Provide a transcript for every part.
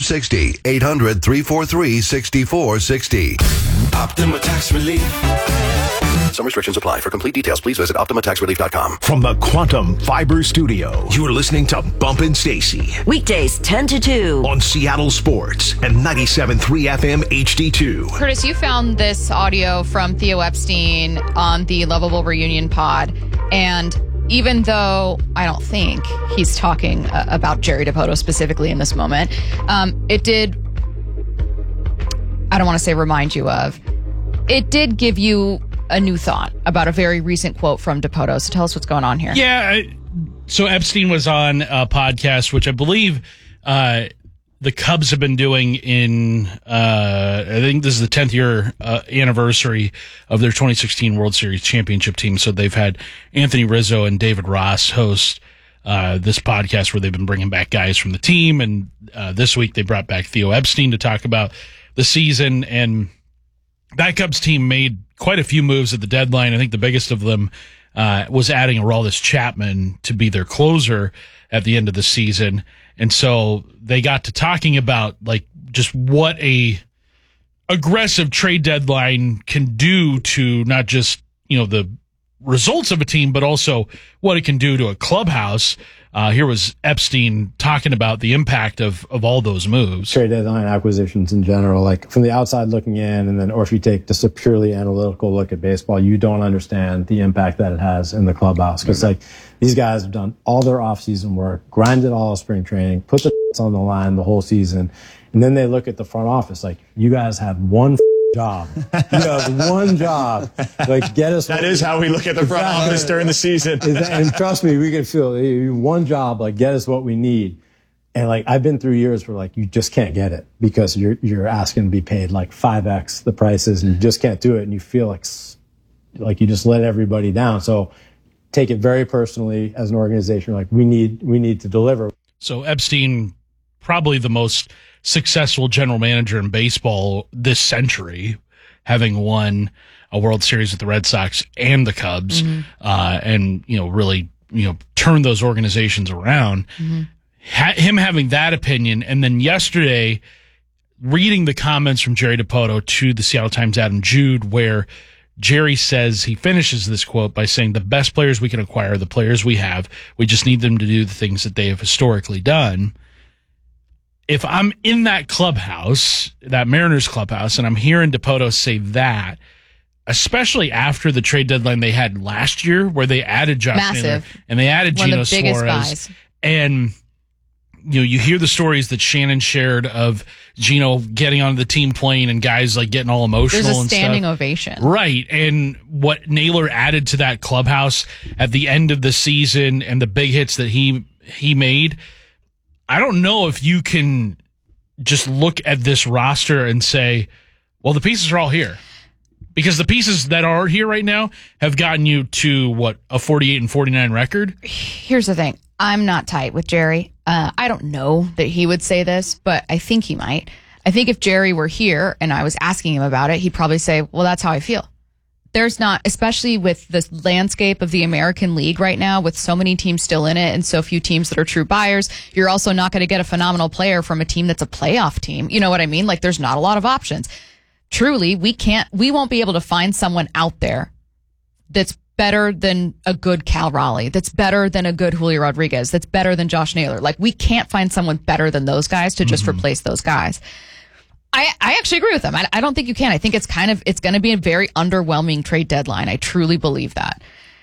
6460. 800-343-6460. Optima Tax Relief. Some restrictions apply. For complete details, please visit OptimaTaxRelief.com. From the Quantum Fiber Studio, you're listening to Bumpin' Stacy. Weekdays 10 to 2. On Seattle Sports and 97.3 FM HD2. Curtis, you found this audio from Theo Epstein on the Lovable Reunion pod. And even though I don't think he's talking about Jerry Dipoto specifically in this moment, it did, I don't want to say remind you of, it did give you a new thought about a very recent quote from Dipoto. So tell us what's going on here. Yeah. So Epstein was on a podcast, which I believe the Cubs have been doing in, I think this is the 10th year anniversary of their 2016 World Series championship team. So they've had Anthony Rizzo and David Ross host this podcast where they've been bringing back guys from the team. And this week they brought back Theo Epstein to talk about the season. And that Cubs team made quite a few moves at the deadline. I think the biggest of them was adding Aroldis Chapman to be their closer at the end of the season. And so they got to talking about like just what a aggressive trade deadline can do to not just, you know, the results of a team, but also what it can do to a clubhouse. Here was Epstein talking about the impact of all those moves. Trade deadline acquisitions in general, like from the outside looking in, and then, or if you take just a purely analytical look at baseball, you don't understand the impact that it has in the clubhouse. Because like these guys have done all their off-season work, grinded all of spring training, put the on the line the whole season, and then they look at the front office like, you guys have one job. You have one job. Like, get us. That is how we look at the front office during the season. And trust me, we can feel one job. Like, get us what we need. And like, I've been through years where like you just can't get it because you're asking to be paid like 5x the prices, and you just can't do it, and you feel like you just let everybody down. So take it very personally as an organization. Like, we need to deliver. So Epstein, probably the most successful general manager in baseball this century, having won a World Series with the Red Sox and the Cubs, and, you know, really, you know, turn those organizations around. Him having that opinion, and then yesterday reading the comments from Jerry Dipoto to the Seattle Times' Adam Jude, where Jerry says, he finishes this quote by saying, the best players we can acquire are the players we have. We just need them to do the things that they have historically done. If I'm in that clubhouse, that Mariners clubhouse, and I'm hearing Dipoto say that, especially after the trade deadline they had last year, where they added Josh Naylor and they added Geno Suarez, and you know, you hear the stories that Shannon shared of Geno getting onto the team plane and guys like getting all emotional. There's a and standing stuff. ovation, right? And what Naylor added to that clubhouse at the end of the season and the big hits that he made. I don't know if you can just look at this roster and say, well, the pieces are all here. Because the pieces that are here right now have gotten you to, what, a 48-49 record? Here's the thing. I'm not tight with Jerry. I don't know that he would say this, but I think he might. I think if Jerry were here and I was asking him about it, he'd probably say, well, that's how I feel. There's not, especially with the landscape of the American League right now, with so many teams still in it and so few teams that are true buyers, you're also not going to get a phenomenal player from a team that's a playoff team. You know what I mean? Like, there's not a lot of options. Truly, we won't be able to find someone out there that's better than a good Cal Raleigh, that's better than a good Julio Rodriguez, that's better than Josh Naylor. Like, we can't find someone better than those guys to just replace those guys. I actually agree with them. I don't think you can. I think it's going to be a very underwhelming trade deadline. I truly believe that.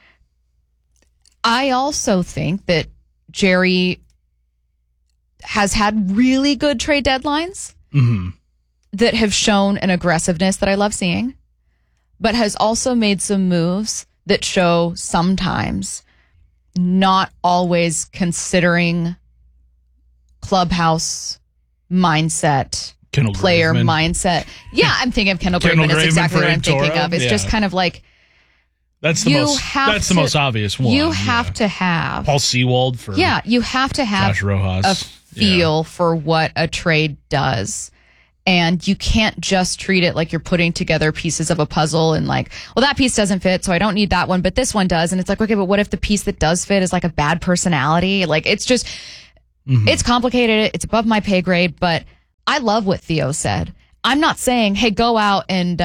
I also think that Jerry has had really good trade deadlines that have shown an aggressiveness that I love seeing, but has also made some moves that show sometimes not always considering clubhouse mindset, player mindset. Yeah, I'm thinking of Kendall Graveman. That's exactly what I'm thinking of. It's just kind of like, that's the most obvious one. You have to have Paul Sewald for you have to have Josh Rojas. A feel for what a trade does. And you can't just treat it like you're putting together pieces of a puzzle and like, well, that piece doesn't fit, so I don't need that one, but this one does. And it's like, okay, but what if the piece that does fit is like a bad personality? Like, it's just, it's complicated. It's above my pay grade, but I love what Theo said. I'm not saying, hey, go out and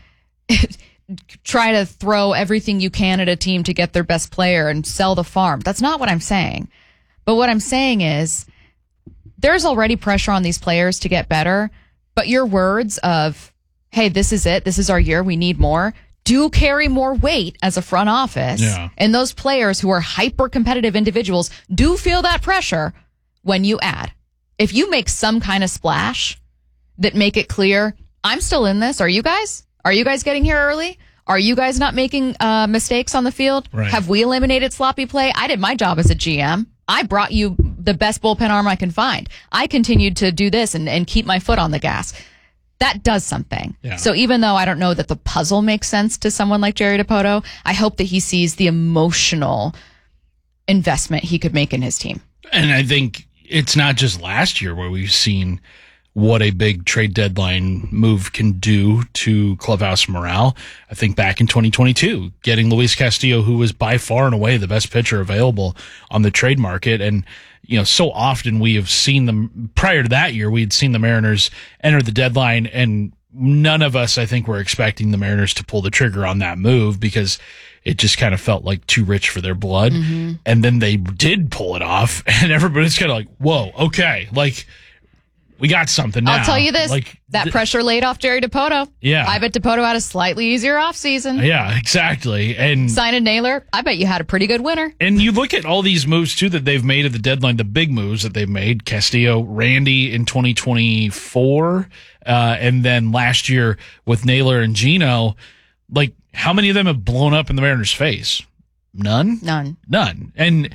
try to throw everything you can at a team to get their best player and sell the farm. That's not what I'm saying. But what I'm saying is there's already pressure on these players to get better, but your words of, hey, this is it, this is our year, we need more, do carry more weight as a front office. Yeah. And those players who are hyper-competitive individuals do feel that pressure when you add. If you make some kind of splash that make it clear, I'm still in this. Are you guys? Are you guys getting here early? Are you guys not making mistakes on the field? Right. Have we eliminated sloppy play? I did my job as a GM. I brought you the best bullpen arm I can find. I continued to do this and keep my foot on the gas. That does something. Yeah. So even though I don't know that the puzzle makes sense to someone like Jerry Dipoto, I hope that he sees the emotional investment he could make in his team. And I think it's not just last year where we've seen what a big trade deadline move can do to clubhouse morale. I think back in 2022, getting Luis Castillo, who was by far and away the best pitcher available on the trade market. And, you know, so often we have seen them prior to that year, we'd seen the Mariners enter the deadline, and none of us, I think, were expecting the Mariners to pull the trigger on that move because it just kind of felt like too rich for their blood. Mm-hmm. And then they did pull it off, and everybody's kind of like, whoa, okay, like, we got something now. I'll tell you this, like, that pressure laid off Jerry Dipoto. Yeah. I bet Dipoto had a slightly easier offseason. Yeah, exactly. And signing Naylor, I bet you had a pretty good winter. And you look at all these moves, too, that they've made at the deadline, the big moves that they've made. Castillo, Randy in 2024, and then last year with Naylor and Gino. Like, how many of them have blown up in the Mariners' face? None. And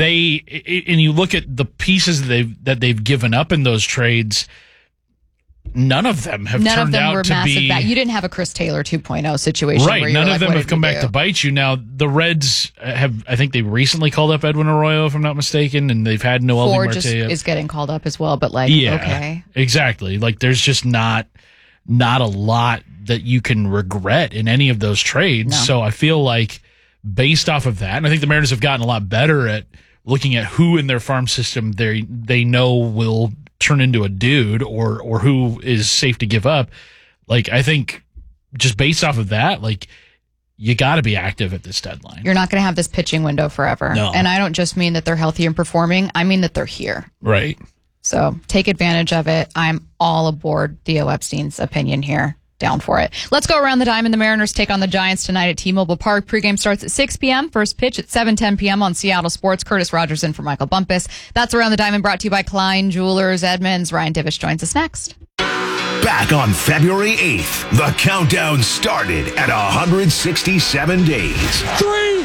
you look at the pieces that they've given up in those trades, none of them have turned out to be. You didn't have a Chris Taylor 2.0 situation. Right. Where None you're of them have come back to bite you. Now, the Reds have, I think they recently called up Edwin Arroyo, if I'm not mistaken, and they've had Noel Ford Marte just is getting called up as well, but like, yeah, okay. Exactly. Like, there's just not a lot that you can regret in any of those trades. No. So I feel like based off of that, and I think the Mariners have gotten a lot better at looking at who in their farm system they know will turn into a dude or who is safe to give up. Like, I think just based off of that, like, you got to be active at this deadline. You're not going to have this pitching window forever. No. And I don't just mean that they're healthy and performing. I mean that they're here. Right. So take advantage of it. I'm all aboard Theo Epstein's opinion here. Down for it. Let's go around the diamond. The Mariners take on the Giants tonight at T-Mobile Park. Pregame starts at 6 p.m. First pitch at 7:10 p.m. on Seattle Sports. Curtis Rogers in for Michael Bumpus. That's Around the Diamond, brought to you by Klein Jewelers Edmonds. Ryan Divish joins us next. Back on February 8th, the countdown started at 167 days. 3,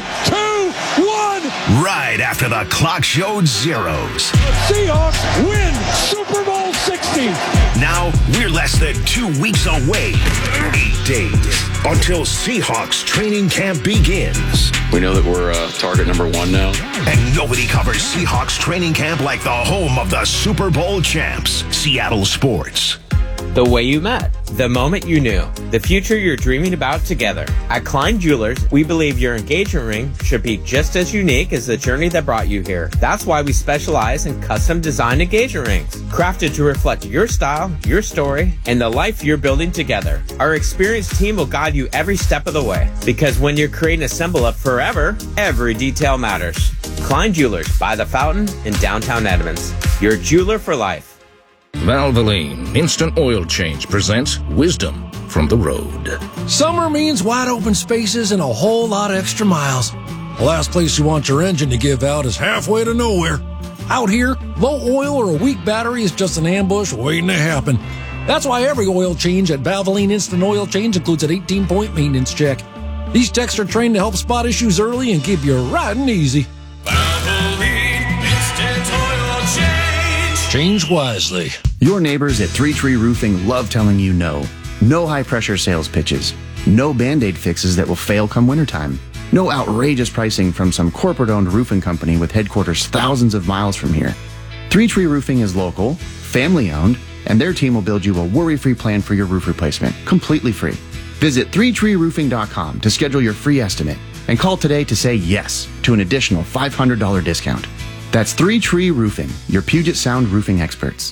2, 1. Right after the clock showed zeros. Seahawks win Super Bowl 60. Now we're less than 2 weeks away. 8 days until Seahawks training camp begins. We know that we're target number 1 now. And nobody covers Seahawks training camp like the home of the Super Bowl champs, Seattle Sports. The way you met, the moment you knew, the future you're dreaming about together. At Klein Jewelers, we believe your engagement ring should be just as unique as the journey that brought you here. That's why we specialize in custom designed engagement rings, crafted to reflect your style, your story, and the life you're building together. Our experienced team will guide you every step of the way, because when you're creating a symbol of forever, every detail matters. Klein Jewelers by the Fountain in downtown Edmonds. Your jeweler for life. Valvoline Instant Oil Change presents Wisdom from the Road. Summer means wide open spaces and a whole lot of extra miles. The last place you want your engine to give out is halfway to nowhere. Out here, low oil or a weak battery is just an ambush waiting to happen. That's why every oil change at Valvoline Instant Oil Change includes an 18-point maintenance check. These techs are trained to help spot issues early and keep you riding easy. Valvoline Instant Oil Change. Change wisely. Your neighbors at Three Tree Roofing love telling you no. No high-pressure sales pitches. No Band-Aid fixes that will fail come wintertime. No outrageous pricing from some corporate-owned roofing company with headquarters thousands of miles from here. Three Tree Roofing is local, family-owned, and their team will build you a worry-free plan for your roof replacement, completely free. Visit threetreeroofing.com to schedule your free estimate and call today to say yes to an additional $500 discount. That's Three Tree Roofing, your Puget Sound roofing experts.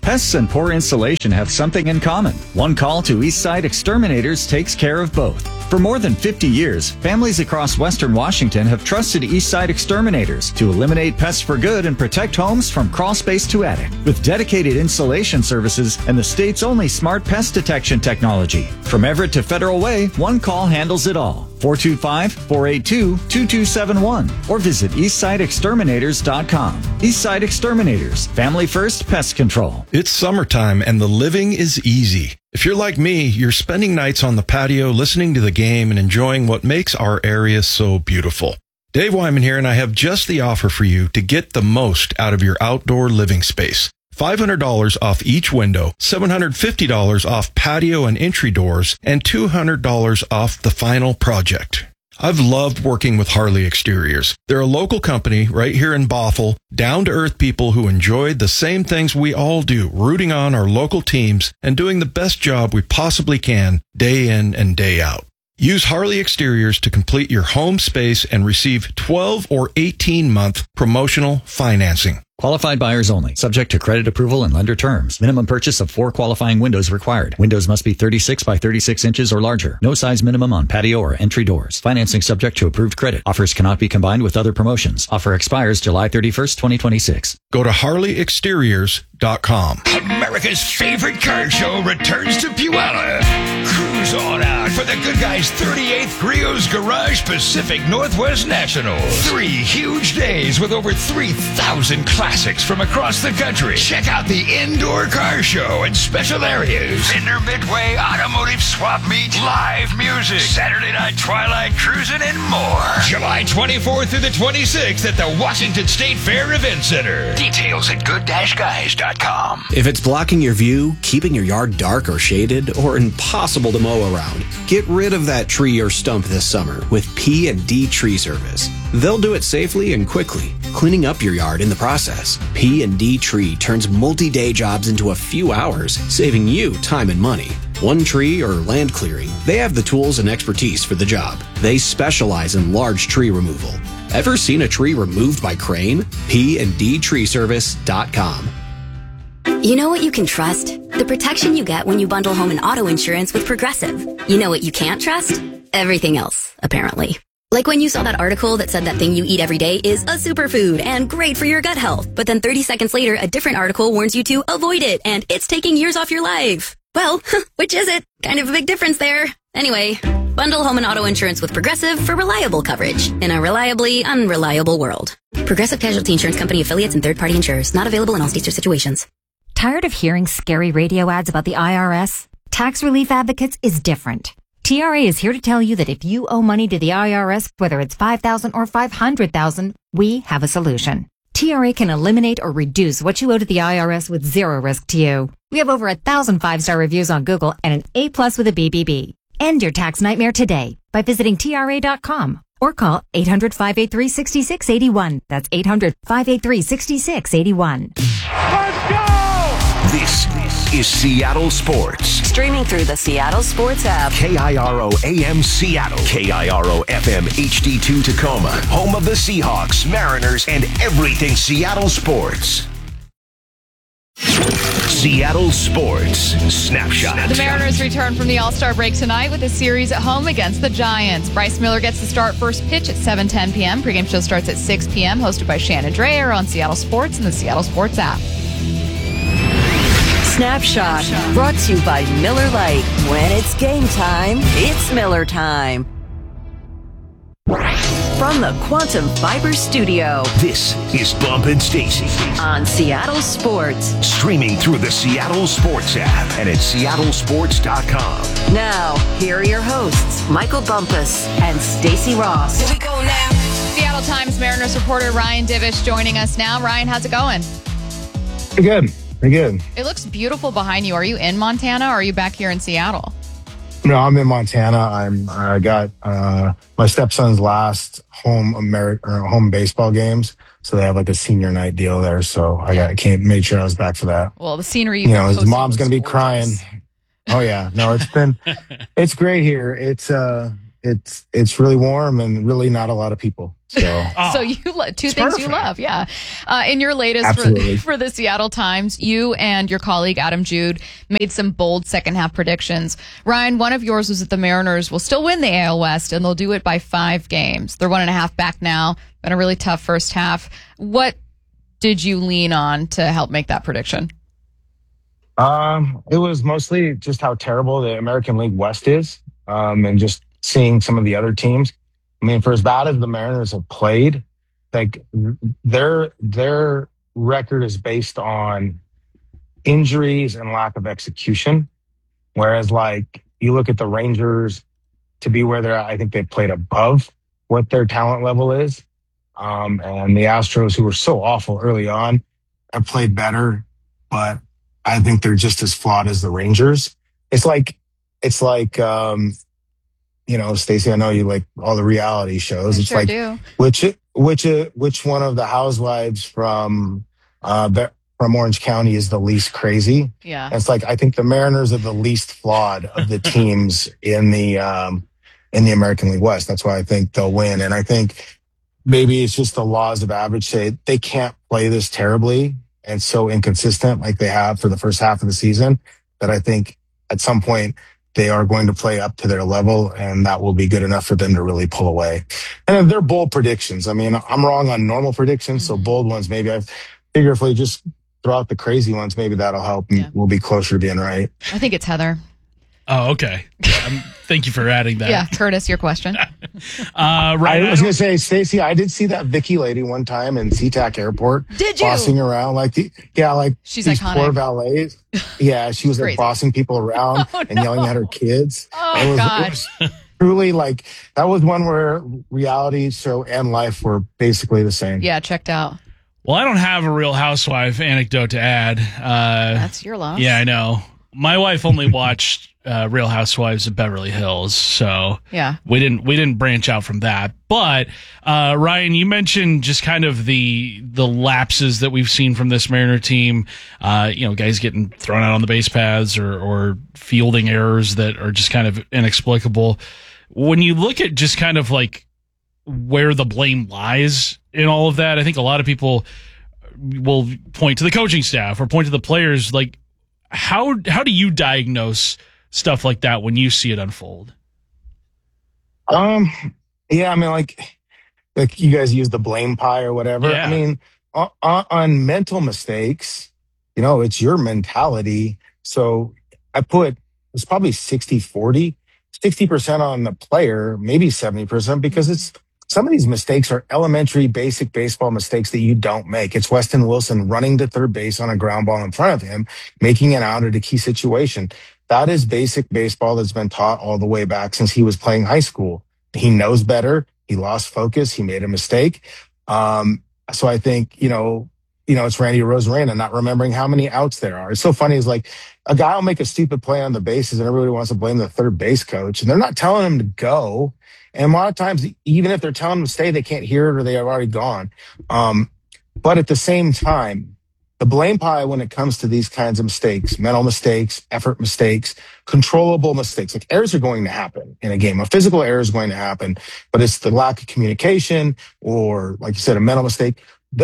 Pests and poor insulation have something in common. One call to Eastside Exterminators takes care of both. For more than 50 years, families across Western Washington have trusted Eastside Exterminators to eliminate pests for good and protect homes from crawl space to attic. With dedicated installation services and the state's only smart pest detection technology. From Everett to Federal Way, one call handles it all. 425-482-2271 or visit EastsideExterminators.com. Eastside Exterminators, family first pest control. It's summertime and the living is easy. If you're like me, you're spending nights on the patio listening to the game and enjoying what makes our area so beautiful. Dave Wyman here, and I have just the offer for you to get the most out of your outdoor living space. $500 off each window, $750 off patio and entry doors, and $200 off the final project. I've loved working with Harley Exteriors. They're a local company right here in Bothell, down-to-earth people who enjoy the same things we all do, rooting on our local teams and doing the best job we possibly can day in and day out. Use Harley Exteriors to complete your home space and receive 12 or 18-month promotional financing. Qualified buyers only. Subject to credit approval and lender terms. Minimum purchase of 4 qualifying windows required. Windows must be 36 by 36 inches or larger. No size minimum on patio or entry doors. Financing subject to approved credit. Offers cannot be combined with other promotions. Offer expires July 31st, 2026. Go to HarleyExteriors.com. America's favorite car show returns to Puyallup. Cruise on out for the good guys' 38th Griot's Garage Pacific Northwest National. 3 huge days with over 3,000 classics from across the country. Check out the indoor car show and special areas. Vendor Midway Automotive Swap Meet, live music, Saturday night twilight cruising, and more. July 24th through the 26th at the Washington State Fair Event Center. Details at good-guys.com. If it's blocking your view, keeping your yard dark or shaded, or impossible to mow around, get rid of that tree or stump this summer with P&D Tree Service. They'll do it safely and quickly, cleaning up your yard in the process. P&D Tree turns multi-day jobs into a few hours, saving you time and money. One tree or land clearing, they have the tools and expertise for the job. They specialize in large tree removal. Ever seen a tree removed by crane? PNDTreeservice.com. You know what you can trust? The protection you get when you bundle home and auto insurance with Progressive. You know what you can't trust? Everything else, apparently. Like when you saw that article that said that thing you eat every day is a superfood and great for your gut health. But then 30 seconds later, a different article warns you to avoid it and it's taking years off your life. Well, which is it? Kind of a big difference there. Anyway, bundle home and auto insurance with Progressive for reliable coverage in a reliably unreliable world. Progressive Casualty Insurance Company affiliates and third-party insurers. Not available in all states or situations. Tired of hearing scary radio ads about the IRS? Tax Relief Advocates is different. TRA is here to tell you that if you owe money to the IRS, whether it's $5,000 or $500,000, we have a solution. TRA can eliminate or reduce what you owe to the IRS with zero risk to you. We have over 1,000 5-star reviews on Google and an A+ with a BBB. End your tax nightmare today by visiting TRA.com or call 800-583-6681. That's 800-583-6681. Let's go! This is Seattle Sports. Streaming through the Seattle Sports app. KIRO AM Seattle. KIRO FM HD2 Tacoma. Home of the Seahawks, Mariners, and everything Seattle sports. Seattle Sports Snapshot. The Mariners return from the All-Star break tonight with a series at home against the Giants. Bryce Miller gets the start first pitch at 7:10 p.m. Pregame show starts at 6 p.m. Hosted by Shannon Dreyer on Seattle Sports and the Seattle Sports app. Snapshot, brought to you by Miller Lite. When it's game time, it's Miller time. From the Quantum Fiber Studio, this is Bump and Stacy on Seattle Sports. Streaming through the Seattle Sports app and at seattlesports.com. Now, here are your hosts, Michael Bumpus and Stacy Ross. Here we go now. Seattle Times Mariners reporter Ryan Divish joining us now. Ryan, how's it going? Good. Pretty good. It looks beautiful behind you. Are you in Montana or are you back here in Seattle? No, I'm in Montana. I got my stepson's last home baseball games, so they have like a senior night deal there. So I made sure I was back for that. Well, the scenery, his mom's gonna be crying. Oh yeah, no, it's great here. It's it's really warm and really not a lot of people. So, So you two things perfect. you love, yeah. In your latest for the Seattle Times, you and your colleague Adam Jude made some bold second half predictions. Ryan, one of yours was that the Mariners will still win the AL West, and they'll do it by 5 games. They're 1.5 back now. Been a really tough first half. What did you lean on to help make that prediction? It was mostly just how terrible the American League West is, and just seeing some of the other teams. I mean, for as bad as the Mariners have played, like their record is based on injuries and lack of execution. Whereas, like, you look at the Rangers to be where they're at, I think they played above what their talent level is. And the Astros, who were so awful early on, have played better, but I think they're just as flawed as the Rangers. It's like, Stacey, I know you like all the reality shows. It's sure like, do. which one of the housewives from Orange County is the least crazy? Yeah. And it's like, I think the Mariners are the least flawed of the teams in the American League West. That's why I think they'll win. And I think maybe it's just the laws of average say they can't play this terribly and so inconsistent like they have for the first half of the season, that I think at some point they are going to play up to their level, and that will be good enough for them to really pull away. And they're bold predictions. I mean, I'm wrong on normal predictions, so bold ones, maybe I figure if we just throw out the crazy ones, maybe that'll help, and we'll be closer to being right. I think it's Heather. Oh, okay. Thank you for adding that. Yeah, Curtis, your question. Right. I was going to say, Stacey, I did see that Vicky lady one time in SeaTac Airport. Did you? Bossing around she's these iconic. poor valets. Yeah, she was like bossing people around and yelling at her kids. Oh, gosh. It was truly like, that was one where reality show and life were basically the same. Yeah, checked out. Well, I don't have a Real Housewife anecdote to add. That's your loss. Yeah, I know. My wife only watched Real Housewives of Beverly Hills, so yeah, we didn't branch out from that. But Ryan, you mentioned just kind of the lapses that we've seen from this Mariner team. Guys getting thrown out on the base paths or fielding errors that are just kind of inexplicable. When you look at just kind of like where the blame lies in all of that, I think a lot of people will point to the coaching staff or point to the players. Like, how do you diagnose stuff like that when you see it unfold? Yeah, I mean, like you guys use the blame pie or whatever. Yeah. I mean, on mental mistakes, it's your mentality. So it's probably 60-40, 60% on the player, maybe 70%, because some of these mistakes are elementary, basic baseball mistakes that you don't make. It's Weston Wilson running to third base on a ground ball in front of him, making it out at a key situation. That is basic baseball that's been taught all the way back since he was playing high school. He knows better. He lost focus. He made a mistake. So I think, it's Randy Arozarena not remembering how many outs there are. It's so funny. It's like a guy will make a stupid play on the bases and everybody wants to blame the third base coach, and they're not telling him to go. And a lot of times, even if they're telling them to stay, they can't hear it or they have already gone. But at the same time, the blame pie when it comes to these kinds of mistakes, mental mistakes, effort mistakes, controllable mistakes, like errors are going to happen in a game. A physical error is going to happen, but it's the lack of communication or, like you said, a mental mistake.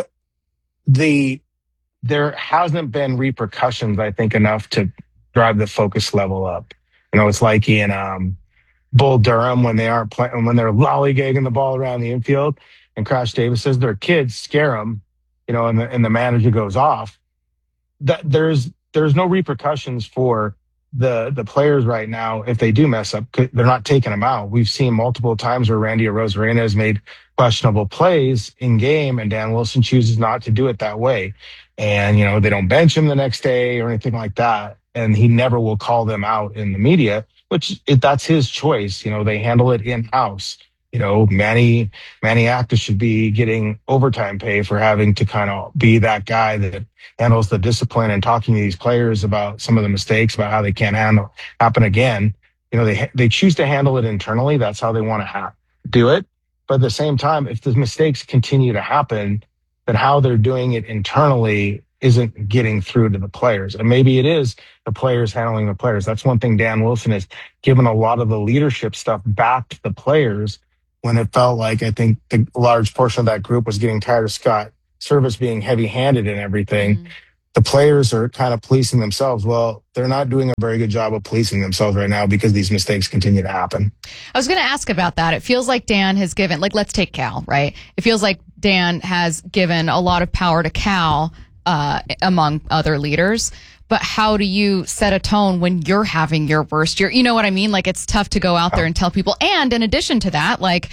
There hasn't been repercussions, I think, enough to drive the focus level up. It's like in Bull Durham when they're lollygagging the ball around the infield, and Crash Davis says their kids scare them, and the manager goes off. That there's no repercussions for the players right now if they do mess up. They're not taking them out. We've seen multiple times where Randy Arozarena has made questionable plays in game, and Dan Wilson chooses not to do it that way. And they don't bench him the next day or anything like that, and he never will call them out in the media, which that's his choice. They handle it in-house. Manny Acta should be getting overtime pay for having to kind of be that guy that handles the discipline and talking to these players about some of the mistakes, about how they can't happen again. They choose to handle it internally. That's how they want to do it. But at the same time, if the mistakes continue to happen, then how they're doing it internally isn't getting through to the players. And maybe it is the players handling the players. That's one thing Dan Wilson has given a lot of the leadership stuff back to the players when it felt like I think the large portion of that group was getting tired of Scott Service being heavy-handed and everything. Mm-hmm. The players are kind of policing themselves. Well, they're not doing a very good job of policing themselves right now because these mistakes continue to happen. I was going to ask about that. It feels like Dan has given, like, let's take Cal, right? It feels like Dan has given a lot of power to Cal among other leaders. But how do you set a tone when you're having your worst year? You know what I mean? Like, it's tough to go out there and tell people. And in addition to that, like,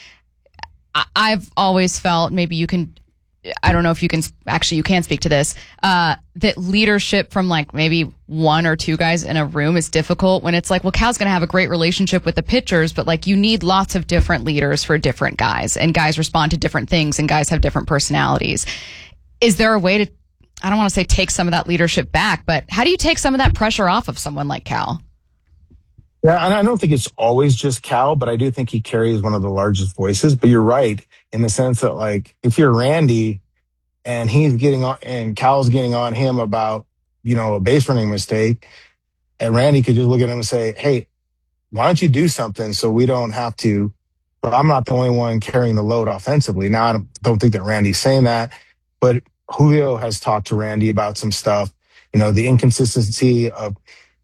I've always felt, maybe you can, I don't know if you can, actually you can speak to this, that leadership from like maybe one or two guys in a room is difficult when it's like, well, Cal's going to have a great relationship with the pitchers, but like you need lots of different leaders for different guys, and guys respond to different things, and guys have different personalities. Is there a way to, I don't want to say take some of that leadership back, but how do you take some of that pressure off of someone like Cal? Yeah, and I don't think it's always just Cal, but I do think he carries one of the largest voices. But you're right in the sense that, like, if you're Randy and he's getting on, and Cal's getting on him about, you know, a base running mistake, and Randy could just look at him and say, hey, why don't you do something so we don't have to, but I'm not the only one carrying the load offensively. Now, I don't think that Randy's saying that, but Julio has talked to Randy about some stuff, you know, the inconsistency of,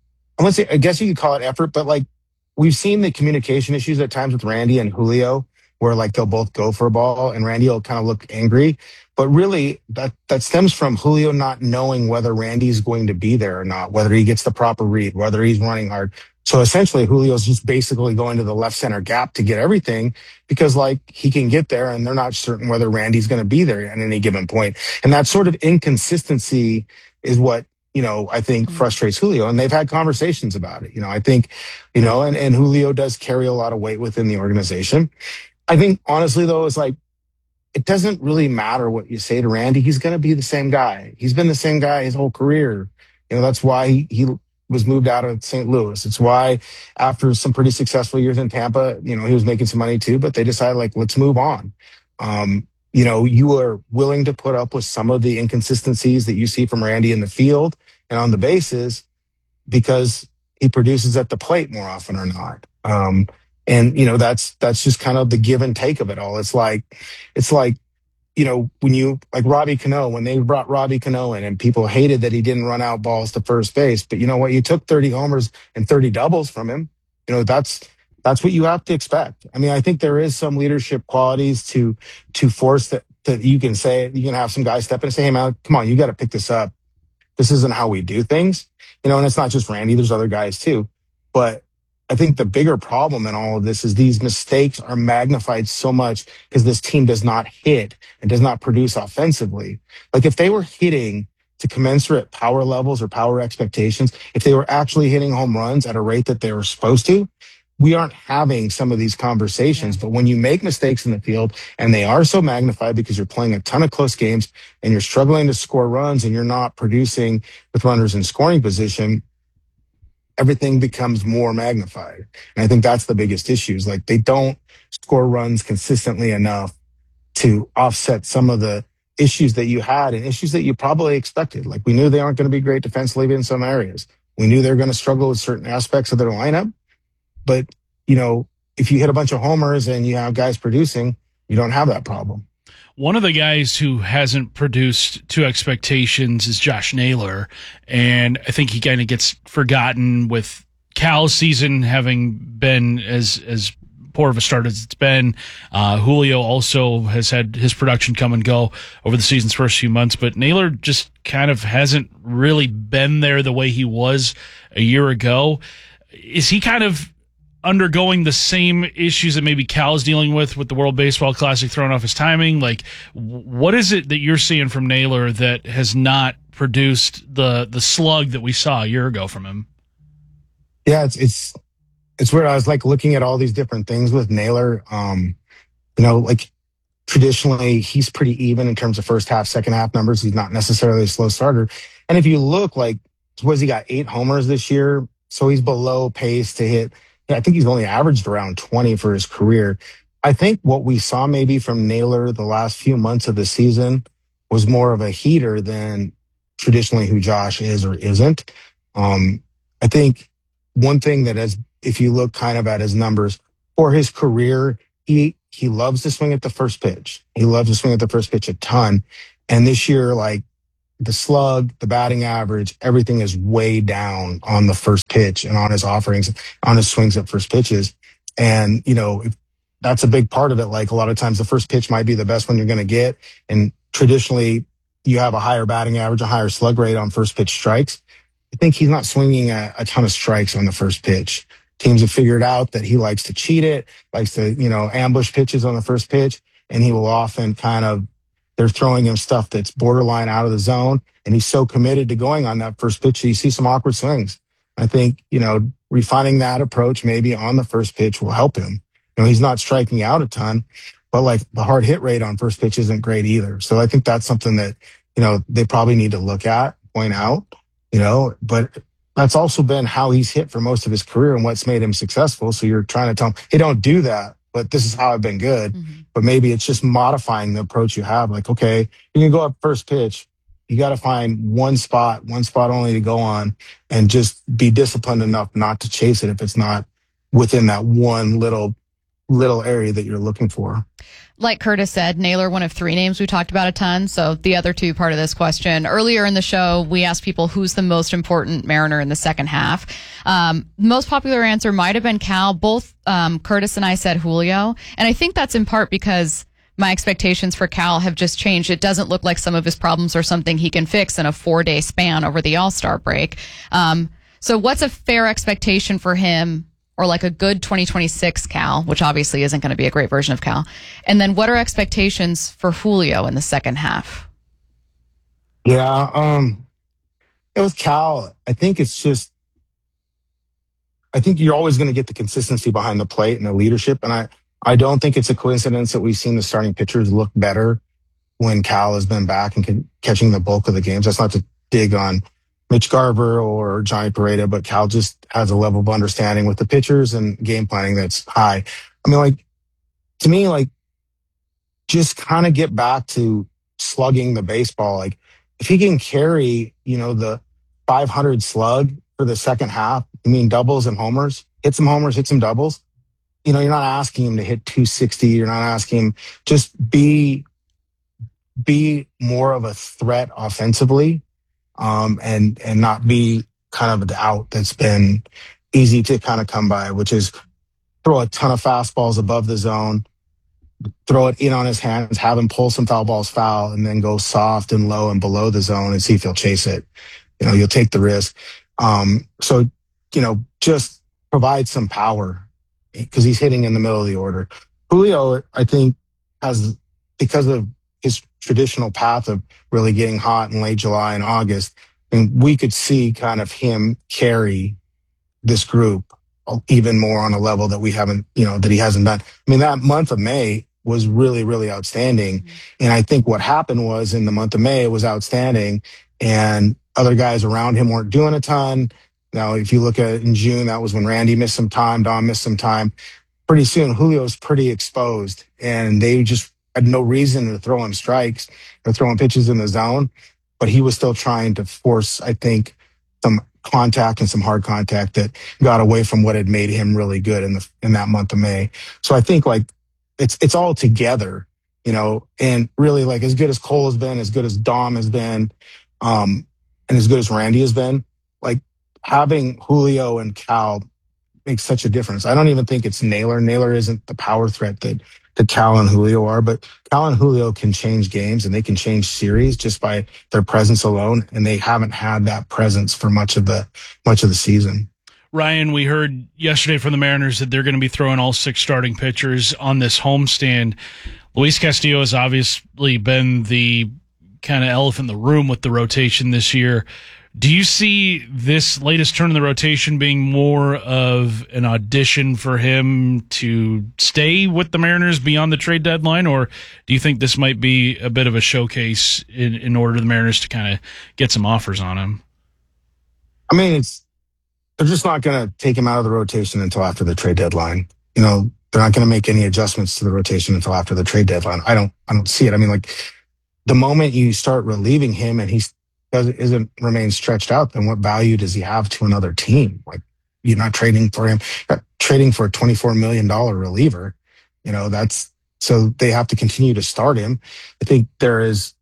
I guess you could call it effort, but like we've seen the communication issues at times with Randy and Julio where like they'll both go for a ball and Randy will kind of look angry. But really that stems from Julio not knowing whether Randy's going to be there or not, whether he gets the proper read, whether he's running hard. So essentially Julio's just basically going to the left center gap to get everything because like he can get there and they're not certain whether Randy's going to be there at any given point. And that sort of inconsistency is what, you know, I think frustrates Julio, and they've had conversations about it. You know, I think, you know, and Julio does carry a lot of weight within the organization. I think honestly though, it's like, it doesn't really matter what you say to Randy. He's going to be the same guy. He's been the same guy his whole career. You know, that's why he was moved out of St. Louis. It's why after some pretty successful years in Tampa, you know, he was making some money too, but they decided like, let's move on. You know, you are willing to put up with some of the inconsistencies that you see from Randy in the field and on the bases because he produces at the plate more often or not. And, you know, that's just kind of the give and take of it all. It's like, you know, when you, like Robbie Cano, when they brought Robbie Cano in and people hated that he didn't run out balls to first base, but you know what? You took 30 homers and 30 doubles from him. You know, that's what you have to expect. I mean, I think there is some leadership qualities to force that you can say, you can have some guys step in and say, hey man, come on, you got to pick this up. This isn't how we do things, you know, and it's not just Randy, there's other guys too. But I think the bigger problem in all of this is these mistakes are magnified so much because this team does not hit and does not produce offensively. Like if they were hitting to commensurate power levels or power expectations, if they were actually hitting home runs at a rate that they were supposed to, we aren't having some of these conversations. But when you make mistakes in the field and they are so magnified because you're playing a ton of close games and you're struggling to score runs and you're not producing with runners in scoring position, everything becomes more magnified. And I think that's the biggest issue is like they don't score runs consistently enough to offset some of the issues that you had and issues that you probably expected. Like we knew they aren't going to be great defensively in some areas. We knew they were going to struggle with certain aspects of their lineup. But, you know, if you hit a bunch of homers and you have guys producing, you don't have that problem. One of the guys who hasn't produced to expectations is Josh Naylor, and I think he kind of gets forgotten with Cal's season having been as poor of a start as it's been. Julio also has had his production come and go over the season's first few months, but Naylor just kind of hasn't really been there the way he was a year ago. Is he kind of undergoing the same issues that maybe Cal is dealing with the World Baseball Classic throwing off his timing? Like, what is it that you're seeing from Naylor that has not produced the slug that we saw a year ago from him? Yeah, it's weird. I was like looking at all these different things with Naylor. You know, like traditionally he's pretty even in terms of first half, second half numbers. He's not necessarily a slow starter. And if you look, like, was he got 8 homers this year? So he's below pace to hit. I think he's only averaged around 20 for his career. I think what we saw maybe from Naylor the last few months of the season was more of a heater than traditionally who Josh is or isn't. I think one thing that if you look kind of at his numbers for his career, he loves to swing at the first pitch. He loves to swing at the first pitch a ton. And this year, like the slug, the batting average, everything is way down on the first pitch and on his offerings, on his swings at first pitches. And, that's a big part of it. Like a lot of times the first pitch might be the best one you're going to get. And traditionally you have a higher batting average, a higher slug rate on first pitch strikes. I think he's not swinging a ton of strikes on the first pitch. Teams have figured out that he likes to cheat it, likes to, ambush pitches on the first pitch. And he will often they're throwing him stuff that's borderline out of the zone. And he's so committed to going on that first pitch that you see some awkward swings. I think, refining that approach maybe on the first pitch will help him. He's not striking out a ton, but like the hard hit rate on first pitch isn't great either. So I think that's something that, they probably need to look at, point out, but that's also been how he's hit for most of his career and what's made him successful. So you're trying to tell him, hey, don't do that, but this is how I've been good. Mm-hmm. But maybe it's just modifying the approach you have. Like, okay, you can go up first pitch. You got to find one spot only to go on and just be disciplined enough not to chase it if it's not within that one little area that you're looking for. Like Curtis said, Naylor, one of 3 names we talked about a ton. So the other 2 part of this question. Earlier in the show, we asked people who's the most important Mariner in the second half. Most popular answer might have been Cal. Both Curtis and I said Julio. And I think that's in part because my expectations for Cal have just changed. It doesn't look like some of his problems are something he can fix in a 4-day span over the All-Star break. So what's a fair expectation for him, or like a good 2026 Cal, which obviously isn't going to be a great version of Cal? And then what are expectations for Julio in the second half? Yeah, with Cal, I think you're always going to get the consistency behind the plate and the leadership. And I don't think it's a coincidence that we've seen the starting pitchers look better when Cal has been back and catching the bulk of the games. That's not to dig on Mitch Garver or Johnny Pareda, but Cal just has a level of understanding with the pitchers and game planning that's high. I mean, to me, just kind of get back to slugging the baseball. Like, if he can carry, the 500 slug for the second half, doubles and homers, hit some homers, hit some doubles. You're not asking him to hit 260. You're not asking him, just be more of a threat offensively. And not be kind of the out that's been easy to kind of come by, which is throw a ton of fastballs above the zone, throw it in on his hands, have him pull some foul balls foul, and then go soft and low and below the zone and see if he'll chase it. You'll take the risk. So just provide some power because he's hitting in the middle of the order. Julio, I think, because of his traditional path of really getting hot in late July and August, and we could see kind of him carry this group even more on a level that we haven't, that he hasn't done. That month of May was really, really outstanding. Mm-hmm. And I think what happened was in the month of May, it was outstanding and other guys around him weren't doing a ton. Now, if you look at it in June, that was when Randy missed some time, Don missed some time. Pretty soon, Julio's pretty exposed and they just had no reason to throw him strikes or throw him pitches in the zone, but he was still trying to force, I think, some contact and some hard contact that got away from what had made him really good in that month of May. So I think it's all together, and really as good as Cole has been, as good as Dom has been, and as good as Randy has been, having Julio and Cal makes such a difference. I don't even think it's Naylor. Naylor isn't the power threat that Cal and Julio are, but Cal and Julio can change games and they can change series just by their presence alone. And they haven't had that presence for much of the season. Ryan, we heard yesterday from the Mariners that they're going to be throwing all 6 starting pitchers on this homestand. Luis Castillo has obviously been the kind of elephant in the room with the rotation this year. Do you see this latest turn in the rotation being more of an audition for him to stay with the Mariners beyond the trade deadline, or do you think this might be a bit of a showcase in order for the Mariners to kind of get some offers on him? They're just not going to take him out of the rotation until after the trade deadline. They're not going to make any adjustments to the rotation until after the trade deadline. I don't see it. The moment you start relieving him and he's remains stretched out, then what value does he have to another team? Like, you're not trading for him, you're trading for a $24 million reliever. So they have to continue to start him. I think there is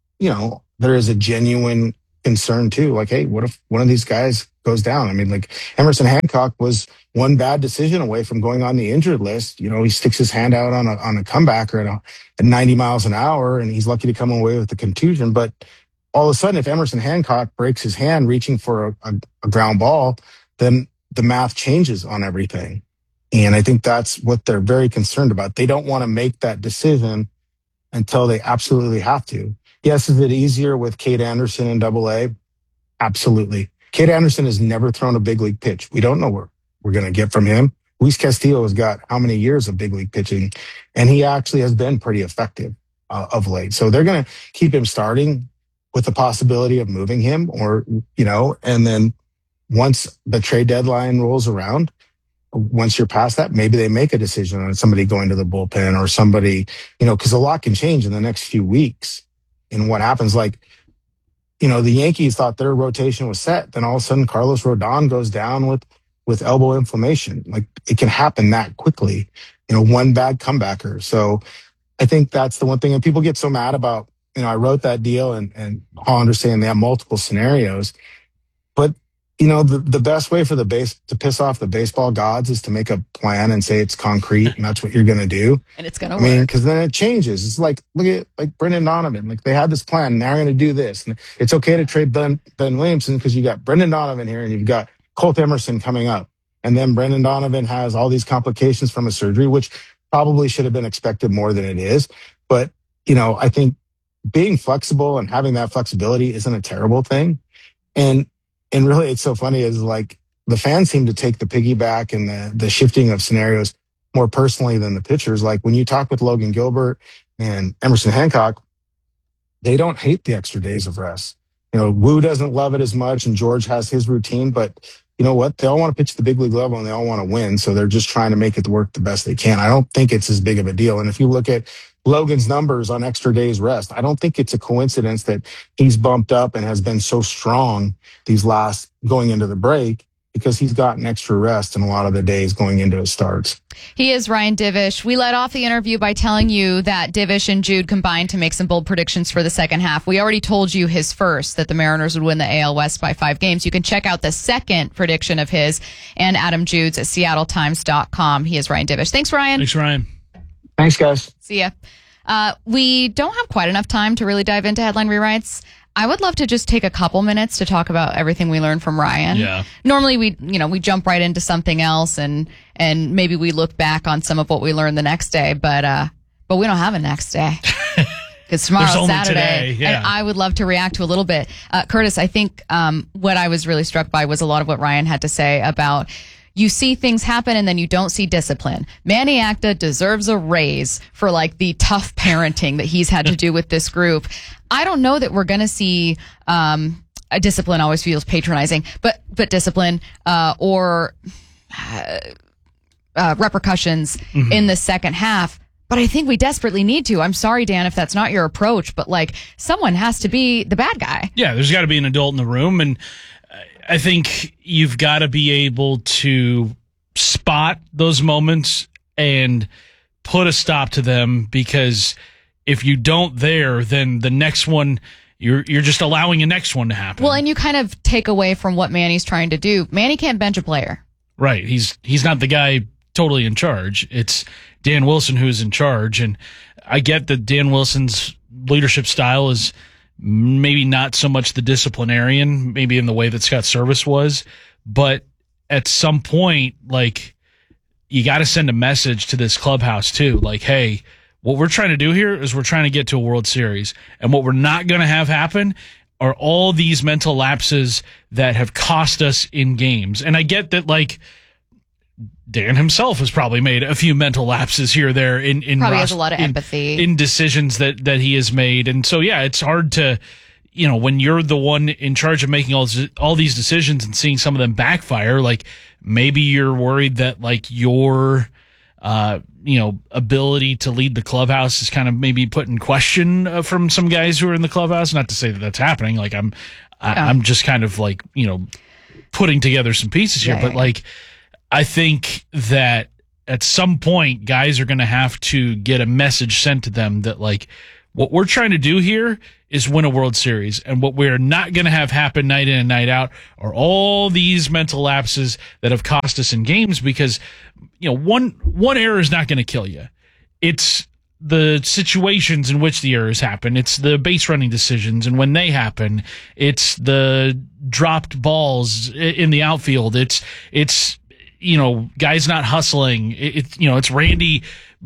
a genuine concern too. Like, hey, what if one of these guys goes down? I mean, like Emerson Hancock was one bad decision away from going on the injured list. He sticks his hand out on a comebacker at 90 miles an hour, and he's lucky to come away with the contusion. But all of a sudden, if Emerson Hancock breaks his hand reaching for a ground ball, then the math changes on everything. And I think that's what they're very concerned about. They don't want to make that decision until they absolutely have to. Yes, is it easier with Cade Anderson in AA? Absolutely. Cade Anderson has never thrown a big league pitch. We don't know what we're going to get from him. Luis Castillo has got how many years of big league pitching, and he actually has been pretty effective of late. So they're going to keep him starting with the possibility of moving him, and then once the trade deadline rolls around, once you're past that, maybe they make a decision on somebody going to the bullpen or somebody, because a lot can change in the next few weeks. And what happens, the Yankees thought their rotation was set. Then all of a sudden, Carlos Rodon goes down with elbow inflammation. Like, it can happen that quickly, one bad comebacker. So I think that's the one thing. And people get so mad about, I wrote that deal and Hollander saying they have multiple scenarios. But the best way for to piss off the baseball gods is to make a plan and say it's concrete and that's what you're going to do. And it's going to work. Because then it changes. It's like, look at Brendan Donovan. Like, they had this plan. Now they're going to do this. And it's okay to trade Ben Williamson because you got Brendan Donovan here and you've got Colt Emerson coming up. And then Brendan Donovan has all these complications from a surgery, which probably should have been expected more than it is. But, I think being flexible and having that flexibility isn't a terrible thing. And really, it's so funny is the fans seem to take the piggyback and the shifting of scenarios more personally than the pitchers. Like, when you talk with Logan Gilbert and Emerson Hancock, they don't hate the extra days of rest. Wu doesn't love it as much, and George has his routine, but you know what? They all want to pitch at the big league level and they all want to win. So they're just trying to make it work the best they can. I don't think it's as big of a deal. And if you look at Logan's numbers on extra days rest, I don't think it's a coincidence that he's bumped up and has been so strong these last going into the break, because he's gotten extra rest in a lot of the days going into his starts. He is Ryan Divish. We led off the interview by telling you that Divish and Jude combined to make some bold predictions for the second half. We already told you his first, that the Mariners would win the AL West by 5 games. You can check out the second prediction of his and Adam Jude's at SeattleTimes.com. He is Ryan Divish. Thanks, Ryan. Thanks, Ryan. Thanks, guys. See ya. We don't have quite enough time to really dive into headline rewrites. I would love to just take a couple minutes to talk about everything we learned from Ryan. Yeah. Normally we jump right into something else and maybe we look back on some of what we learned the next day, but we don't have a next day. Because tomorrow's Saturday. Today, yeah. And I would love to react to a little bit. Curtis, I think what I was really struck by was a lot of what Ryan had to say about you see things happen and then you don't see discipline. Manny Acta deserves a raise for the tough parenting that he's had to do with this group. I don't know that we're going to see a discipline always feels patronizing, but discipline or repercussions in the second half. But I think we desperately need to. I'm sorry, Dan, if that's not your approach, but someone has to be the bad guy. Yeah, there's got to be an adult in the room, and I think you've got to be able to spot those moments and put a stop to them, because if you don't then the next one, you're just allowing the next one to happen. Well, and you kind of take away from what Manny's trying to do. Manny can't bench a player. Right. He's not the guy totally in charge. It's Dan Wilson who's in charge, and I get that Dan Wilson's leadership style is maybe not so much the disciplinarian, maybe in the way that Scott Service was, but at some point, you got to send a message to this clubhouse too. Hey, what we're trying to do here is we're trying to get to a World Series, and what we're not going to have happen are all these mental lapses that have cost us in games. And I get that, Dan himself has probably made a few mental lapses here or there in probably has a lot of empathy in decisions that he has made. And so, yeah, it's hard to, when you're the one in charge of making all these decisions and seeing some of them backfire, maybe you're worried that your, ability to lead the clubhouse is kind of maybe put in question from some guys who are in the clubhouse. Not to say that that's happening. I'm just kind of like, putting together some pieces here. But like, I think that at some point, guys are going to have to get a message sent to them that like, what we're trying to do here is win a World Series. And what we're not going to have happen night in and night out are all these mental lapses that have cost us in games because, one error is not going to kill you. It's the situations in which the errors happen. It's the base running decisions. And when they happen, it's the dropped balls in the outfield. It's guys not hustling. It's Randy,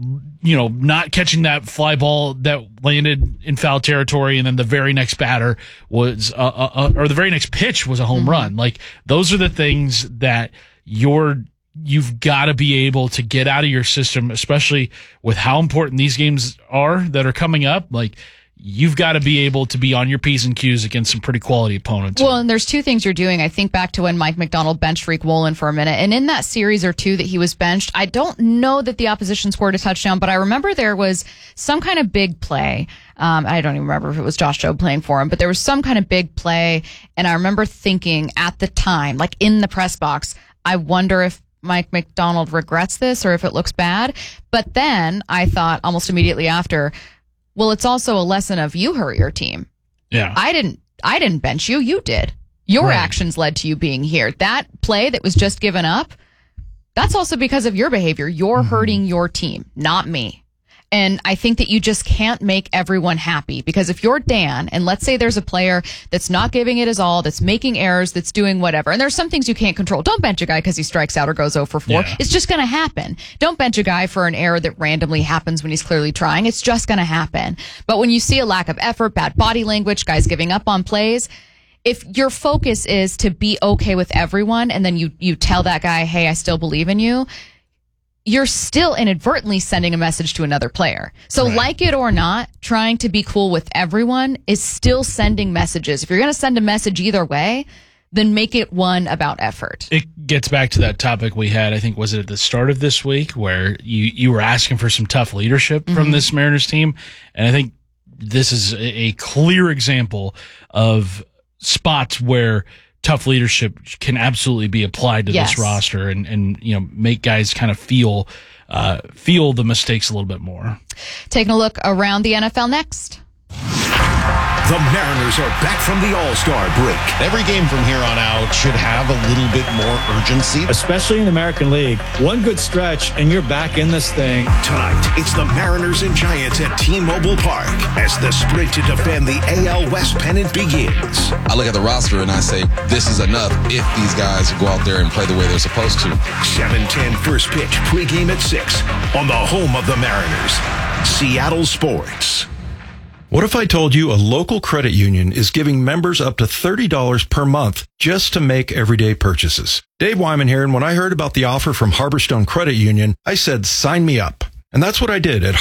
not catching that fly ball that landed in foul territory. And then the very next batter was, or the very next pitch was a home run. Like those are the things that you've got to be able to get out of your system, especially with how important these games are that are coming up. Like, you've got to be able to be on your P's and Q's against some pretty quality opponents. Well, and there's two things you're doing. I think back to when Mike McDonald benched Rick Wolin for a minute. And in that series or two that he was benched, I don't know that the opposition scored a touchdown, but I remember there was some kind of big play. I don't even remember if it was Josh Jobe playing for him, but there was some kind of big play. And I remember thinking at the time, like in the press box, I wonder if Mike McDonald regrets this or if it looks bad. But then I thought almost immediately after, well, it's also a lesson of you hurt your team. Yeah. I didn't bench you. You did. Your actions led to you being here. That play that was just given up, that's also because of your behavior. You're hurting your team, not me. And I think that you just can't make everyone happy because if you're Dan and let's say there's a player that's not giving it his all, that's making errors, that's doing whatever, and there's some things you can't control. Don't bench a guy because he strikes out or goes 0 for 4. Yeah. It's just going to happen. Don't bench a guy for an error that randomly happens when he's clearly trying. It's just going to happen. But when you see a lack of effort, bad body language, guys giving up on plays, if your focus is to be okay with everyone and then you tell that guy, hey, I still believe in you, you're still inadvertently sending a message to another player. So like it or not, trying to be cool with everyone is still sending messages. If you're going to send a message either way, then make it one about effort. It gets back to that topic we had, I think, was it at the start of this week, where you were asking for some tough leadership from this Mariners team. And I think this is a clear example of spots where tough leadership can absolutely be applied to this roster and make guys kind of feel the mistakes a little bit more. Taking a look around the NFL next. The Mariners are back from the All-Star break. Every game from here on out should have a little bit more urgency. Especially in the American League. One good stretch, and you're back in this thing. Tonight, it's the Mariners and Giants at T-Mobile Park as the sprint to defend the AL West pennant begins. I look at the roster and I say, this is enough if these guys go out there and play the way they're supposed to. 7:10 first pitch, pregame at 6 on the home of the Mariners, Seattle Sports. What if I told you a local credit union is giving members up to $30 per month just to make everyday purchases? Dave Wyman here, and when I heard about the offer from Harborstone Credit Union, I said, sign me up. And that's what I did at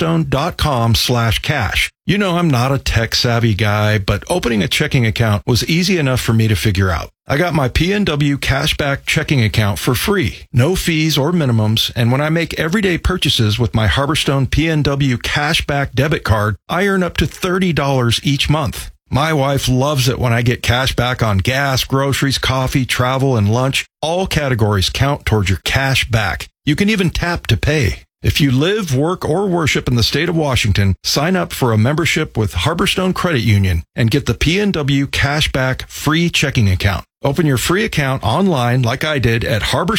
harborstone.com/cash. You know, I'm not a tech-savvy guy, but opening a checking account was easy enough for me to figure out. I got my PNW Cashback checking account for free, no fees or minimums, and when I make everyday purchases with my Harborstone PNW Cashback debit card, I earn up to $30 each month. My wife loves it when I get cash back on gas, groceries, coffee, travel, and lunch. All categories count towards your cash back. You can even tap to pay. If you live, work, or worship in the state of Washington, sign up for a membership with Harborstone Credit Union and get the PNW Cashback free checking account. Open your free account online like I did at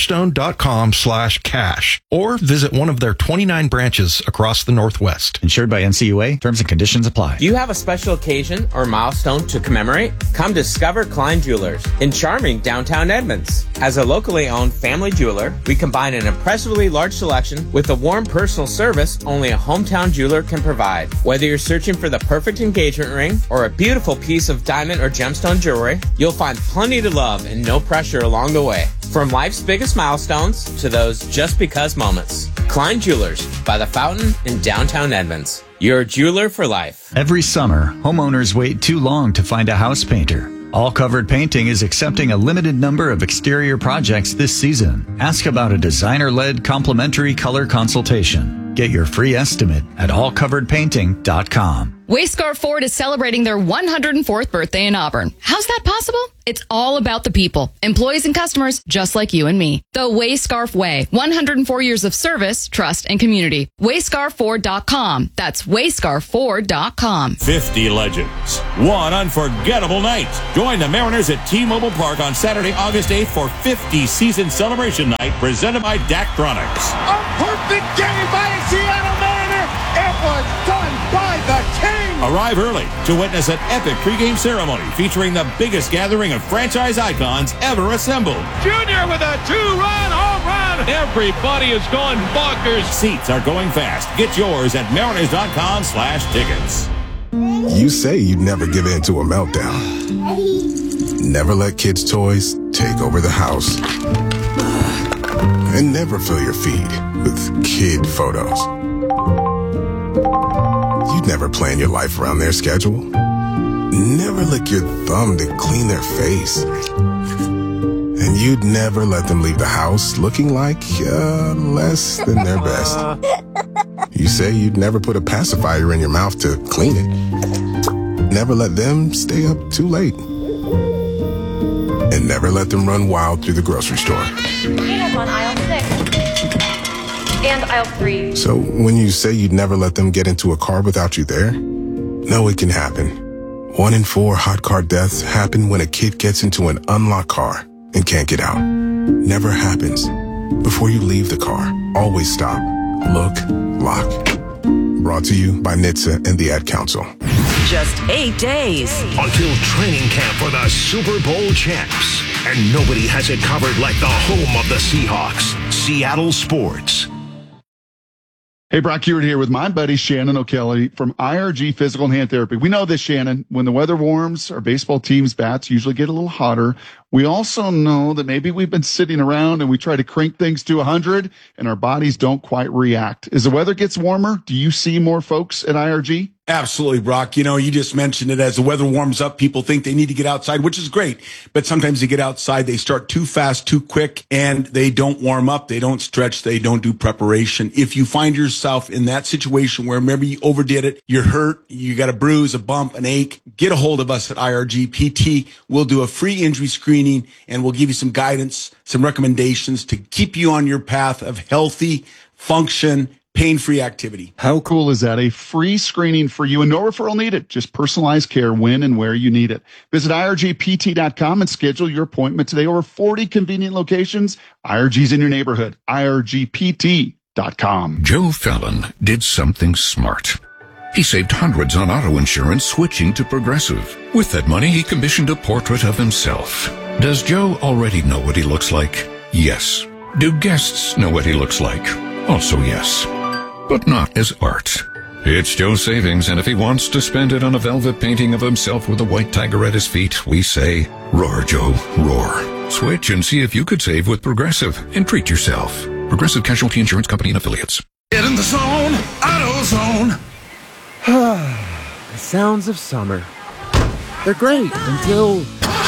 harborstone.com/cash or visit one of their 29 branches across the Northwest. Insured by NCUA. Terms and conditions apply. Do you have a special occasion or milestone to commemorate? Come discover Klein Jewelers in charming downtown Edmonds. As a locally owned family jeweler, we combine an impressively large selection with the warm personal service only a hometown jeweler can provide. Whether you're searching for the perfect engagement ring or a beautiful piece of diamond or gemstone jewelry, you'll find plenty to love and no pressure along the way. From life's biggest milestones to those just because moments. Klein Jewelers by the Fountain in downtown Edmonds. You're a jeweler for life. Every summer, homeowners wait too long to find a house painter. All Covered Painting is accepting a limited number of exterior projects this season. Ask about a designer-led complimentary color consultation. Get your free estimate at allcoveredpainting.com. Wayscar Ford is celebrating their 104th birthday in Auburn. How's that possible? It's all about the people, employees and customers just like you and me. The Wayscarf Way, 104 years of service, trust, and community. Wayscarford.com. That's Wayscarford.com. 50 legends, one unforgettable night. Join the Mariners at T-Mobile Park on Saturday, August 8th for 50 season celebration night presented by Daktronics. A perfect game by a Seattle Mariner. It was done by the King. Arrive early to witness an epic pregame ceremony featuring the biggest gathering of franchise icons ever assembled. Junior with a 2-run home run. Everybody is going bonkers. Seats are going fast. Get yours at mariners.com/tickets. You say you'd never give in to a meltdown. Never let kids' toys take over the house. And never fill your feed with kid photos. You'd never plan your life around their schedule. Never lick your thumb to clean their face. And you'd never let them leave the house looking like less than their best. You say you'd never put a pacifier in your mouth to clean it. Never let them stay up too late. And never let them run wild through the grocery store. Peanuts on aisle 6. And aisle 3. So when you say you'd never let them get into a car without you there, no, it can happen. 1 in 4 hot car deaths happen when a kid gets into an unlocked car and can't get out. Never happens. Before you leave the car, always stop, look, lock. Brought to you by NHTSA and the Ad Council. Just 8 days until training camp for the Super Bowl champs. And nobody has it covered like the home of the Seahawks, Seattle Sports. Hey, Brock Hewitt here with my buddy Shannon O'Kelly from IRG Physical and Hand Therapy. We know this, Shannon. When the weather warms, our baseball team's bats usually get a little hotter. We also know that maybe we've been sitting around and we try to crank things to 100 and our bodies don't quite react. As the weather gets warmer, do you see more folks at IRG? Absolutely, Brock. You know, you just mentioned it. As the weather warms up, people think they need to get outside, which is great. But sometimes they get outside, they start too fast, too quick, and they don't warm up. They don't stretch. They don't do preparation. If you find yourself in that situation where maybe you overdid it, you're hurt, you got a bruise, a bump, an ache, get a hold of us at IRG PT. We'll do a free injury screening and we'll give you some guidance, some recommendations to keep you on your path of healthy function, pain-free activity. How cool is that? A free screening for you and no referral needed. Just personalized care when and where you need it. Visit IRGPT.com and schedule your appointment today. Over 40 convenient locations. IRG's in your neighborhood. IRGPT.com. Joe Fallon did something smart. He saved hundreds on auto insurance switching to Progressive. With that money, he commissioned a portrait of himself. Does Joe already know what he looks like? Yes. Do guests know what he looks like? Also yes. But not as art. It's Joe's savings, and if he wants to spend it on a velvet painting of himself with a white tiger at his feet, we say, roar, Joe, roar. Switch and see if you could save with Progressive and treat yourself. Progressive Casualty Insurance Company and Affiliates. Get in the zone, AutoZone. The sounds of summer. They're great until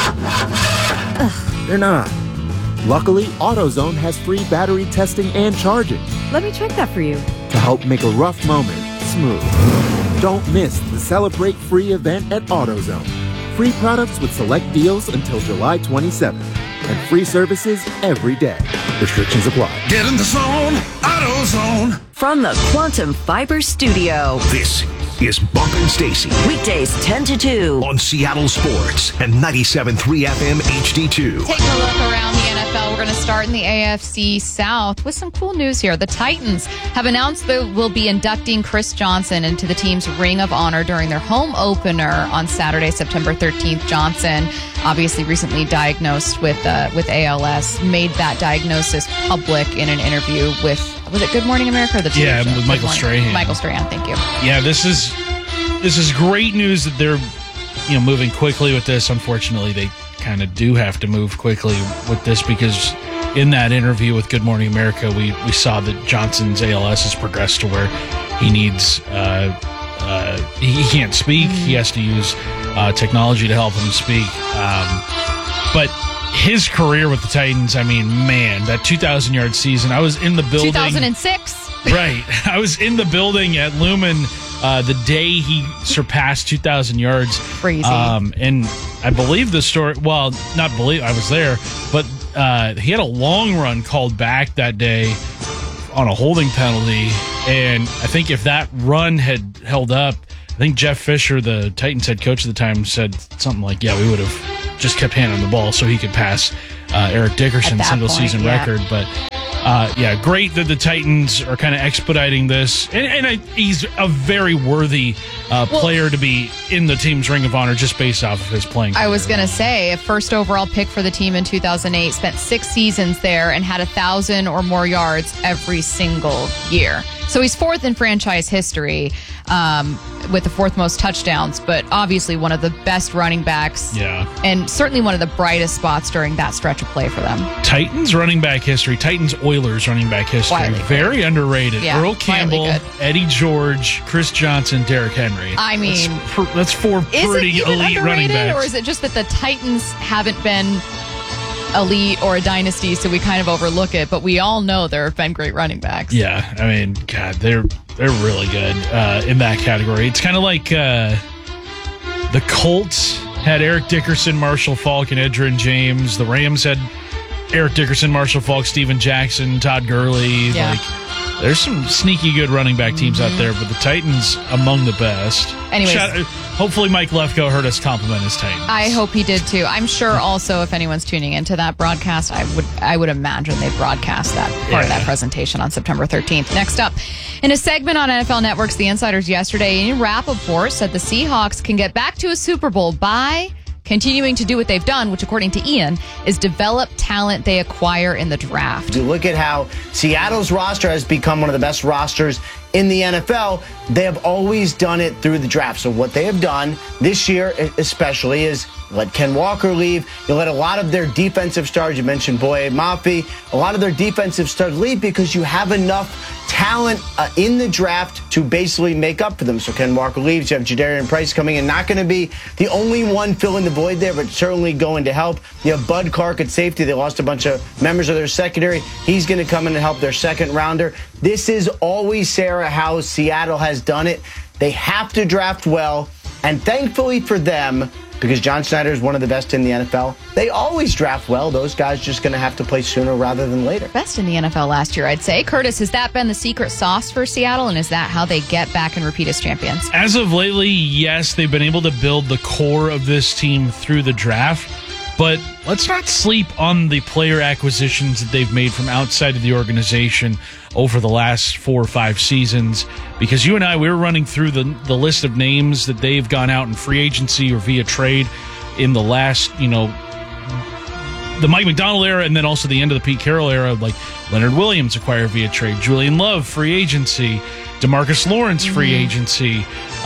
they're not. Luckily, AutoZone has free battery testing and charging. Let me check that for you. To help make a rough moment smooth. Don't miss the Celebrate Free event at AutoZone. Free products with select deals until July 27th. And free services every day. Restrictions apply. Get in the zone, AutoZone. From the Quantum Fiber Studio. This is Bump and Stacy. Weekdays 10 to 2. On Seattle Sports and 97.3 FM HD2. Taking a look around the NFL, we're going to start in the AFC South with some cool news here. The Titans have announced they will be inducting Chris Johnson into the team's Ring of Honor during their home opener on Saturday, September 13th. Johnson, obviously recently diagnosed with ALS, made that diagnosis public in an interview with, was it Good Morning America or the TV show? With Michael Strahan. Michael Strahan, thank you. Yeah, this is great news that they're moving quickly with this. Unfortunately, they kind of do have to move quickly with this because in that interview with Good Morning America, we saw that Johnson's ALS has progressed to where he needs he can't speak. He has to use technology to help him speak. But his career with the Titans, I mean, man, that 2,000-yard season, I was in the building. 2006. Right. I was in the building at Lumen the day he surpassed 2,000 yards. Crazy. And I believe the story, well, not believe, I was there, but he had a long run called back that day on a holding penalty. And I think if that run had held up, I think Jeff Fisher, the Titans head coach at the time, said something like, yeah, we would have just kept handing the ball so he could pass Eric Dickerson's single-season record. But, great that the Titans are kind of expediting this. And he's a very worthy player to be in the team's Ring of Honor just based off of his playing career. I was going to say, a first overall pick for the team in 2008, spent 6 seasons there and had 1,000 or more yards every single year. So he's fourth in franchise history with the fourth most touchdowns, but obviously one of the best running backs. Yeah. And certainly one of the brightest spots during that stretch of play for them. Titans running back history, Titans-Oilers running back history. Widely very underrated. Yeah, Earl Campbell, Eddie George, Chris Johnson, Derrick Henry. I mean, that's four pretty elite running backs. Or is it just that the Titans haven't been elite or a dynasty, so we kind of overlook it, but we all know there have been great running backs. Yeah, I mean, God, they're really good in that category. It's kind of like the Colts had Eric Dickerson, Marshall Faulk, and Edgerrin James. The Rams had Eric Dickerson, Marshall Faulk, Steven Jackson, Todd Gurley. Yeah. There's some sneaky good running back teams out there, but the Titans among the best. Anyways, hopefully Mike Lefkoe heard us compliment his Titans. I hope he did too. I'm sure also if anyone's tuning into that broadcast, I would imagine they broadcast that part of that presentation on September 13th. Next up, in a segment on NFL Network's The Insiders yesterday, Ian Rappaport said the Seahawks can get back to a Super Bowl by continuing to do what they've done, which according to Ian is develop talent they acquire in the draft. You look at how Seattle's roster has become one of the best rosters in the NFL. They have always done it through the draft. So what they have done this year especially is let Ken Walker leave. You let a lot of their defensive stars, you mentioned Boye Mafe, a lot of their defensive stars leave because you have enough talent in the draft to basically make up for them. So Ken Walker leaves. You have Jadarian Price coming in. Not going to be the only one filling the void there, but certainly going to help. You have Bud Clark at safety. They lost a bunch of members of their secondary. He's going to come in and help their second rounder. This is always, Sarah, how Seattle has done it. They have to draft well, and thankfully for them, because John Schneider is one of the best in the NFL, they always draft well. Those guys just going to have to play sooner rather than later. Best in the NFL last year, I'd say. Curtis, has that been the secret sauce for Seattle, and is that how they get back and repeat as champions? As of lately, yes, they've been able to build the core of this team through the draft. But let's not sleep on the player acquisitions that they've made from outside of the organization over the last 4 or 5 seasons. Because you and I, we were running through the list of names that they've gone out in free agency or via trade in the last, the Mike McDonald era and then also the end of the Pete Carroll era, like Leonard Williams acquired via trade, Julian Love, free agency, DeMarcus Lawrence, free agency.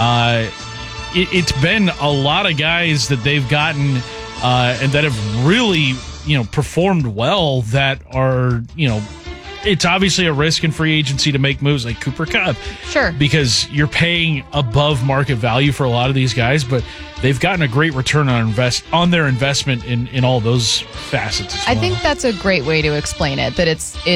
It's been a lot of guys that they've gotten and that have really, performed well that are, it's obviously a risk in free agency to make moves like Cooper Kupp. Sure. Because you're paying above market value for a lot of these guys, but they've gotten a great return on their investment in all those facets as well. I think that's a great way to explain it, that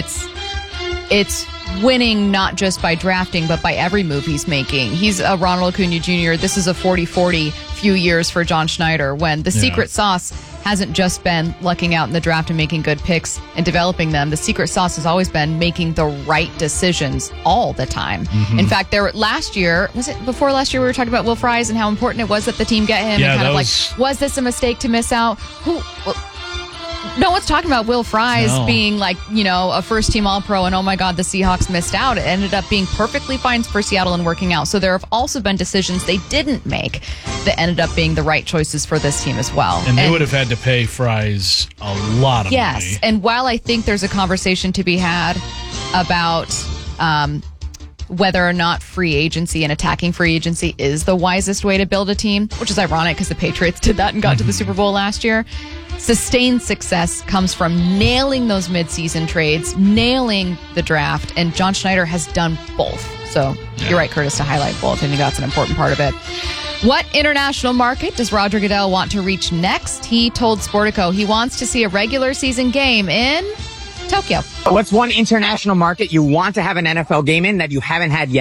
it's winning not just by drafting, but by every move he's making. He's a Ronald Acuna Jr. This is a 40-40 few years for John Schneider, when the secret sauce hasn't just been lucking out in the draft and making good picks and developing them. The secret sauce has always been making the right decisions all the time. Mm-hmm. In fact, last year, was it before last year, we were talking about Will Fries and how important it was that the team get him, and kind of was this a mistake to miss out? No one's talking about Will Fries being a first-team All-Pro and, oh, my God, the Seahawks missed out. It ended up being perfectly fine for Seattle and working out. So there have also been decisions they didn't make that ended up being the right choices for this team as well. And they would have had to pay Fries a lot of money. Yes, and while I think there's a conversation to be had about whether or not free agency and attacking free agency is the wisest way to build a team, which is ironic because the Patriots did that and got to the Super Bowl last year. Sustained success comes from nailing those midseason trades, nailing the draft, and John Schneider has done both. So you're right, Curtis, to highlight both. I think that's an important part of it. What international market does Roger Goodell want to reach next? He told Sportico he wants to see a regular season game in Tokyo. What's one international market you want to have an NFL game in that you haven't had yet?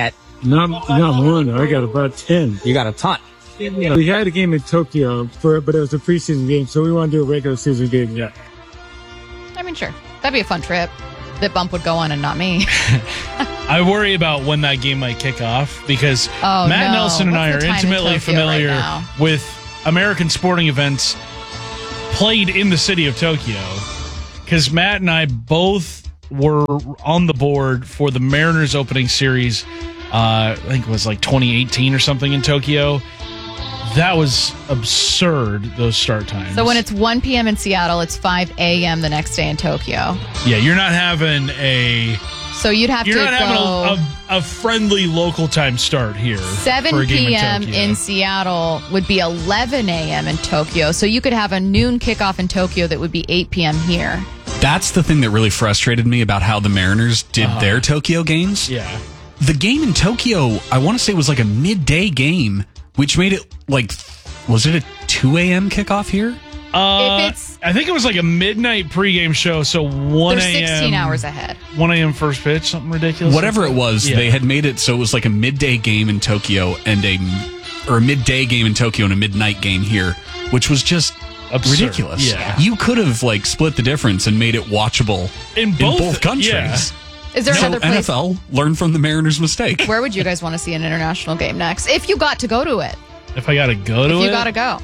Not one. I got about 10. You got a ton. We had a game in Tokyo, but it was a preseason game, so we want to do a regular season game. Yeah. I mean, sure. That'd be a fun trip that Bump would go on and not me. I worry about when that game might kick off because Matt Nelson and I are intimately familiar with American sporting events played in the city of Tokyo because Matt and I both were on the board for the Mariners opening series. I think it was like 2018 or something in Tokyo. That was absurd, those start times. So when it's 1 p.m. in Seattle, it's 5 a.m. the next day in Tokyo. Yeah, you're not having a... So you'd have to go... You're not having a friendly local time start here. 7 p.m. in Seattle would be 11 a.m. in Tokyo. So you could have a noon kickoff in Tokyo that would be 8 p.m. here. That's the thing that really frustrated me about how the Mariners did their Tokyo games. Yeah. The game in Tokyo, I want to say, was like a midday game, which made it like, was it a 2 a.m. kickoff here? I think it was like a midnight pregame show, so 1 a.m. They're 16 hours ahead. 1 a.m. first pitch, something ridiculous. Whatever it was, they had made it so it was like a midday game in Tokyo and a midday game in Tokyo and a midnight game here, which was just absurd. Ridiculous. Yeah. You could have like split the difference and made it watchable in both countries. Yeah. Is there another place? NFL, learn from the Mariners' mistake. Where would you guys want to see an international game next? If you got to go to it. If I got to go to it? If you got to go.